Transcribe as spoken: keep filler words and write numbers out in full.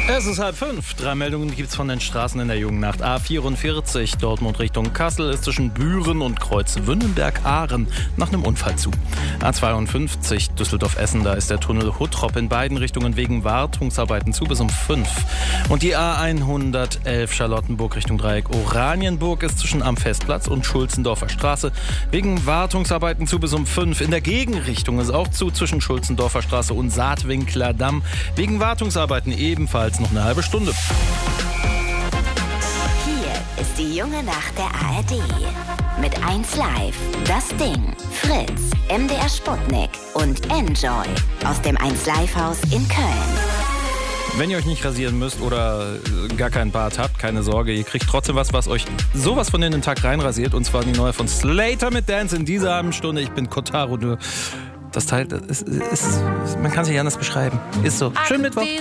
Es ist halb fünf. Drei Meldungen gibt es von den Straßen in der jungen Nacht. A vierundvierzig, Dortmund Richtung Kassel, ist zwischen Büren und Kreuz Wünnenberg-Ahren nach einem Unfall zu. A zweiundfünfzig, Düsseldorf-Essen, da ist der Tunnel Huttrop in beiden Richtungen wegen Wartungsarbeiten zu bis um fünf. Und die A hundertelf, Charlottenburg Richtung Dreieck Oranienburg, ist zwischen am Festplatz und Schulzendorfer Straße wegen Wartungsarbeiten zu bis um fünf. In der Gegenrichtung ist auch zu zwischen Schulzendorfer Straße und Saatwinkler Damm wegen Wartungsarbeiten ebenfalls noch eine halbe Stunde. Hier ist die junge Nacht der A R D. Mit eins Live, Das Ding, Fritz, M D R Sputnik und Enjoy aus dem eins Live Haus in Köln. Wenn ihr euch nicht rasieren müsst oder gar keinen Bart habt, keine Sorge, ihr kriegt trotzdem was, was euch sowas von in den Tag reinrasiert. Und zwar die neue von Slater mit Dance in dieser halben Stunde. Ich bin Kotaro. Das Teil, das ist, ist, man kann es nicht anders beschreiben. Ist so. Schönen Mittwoch.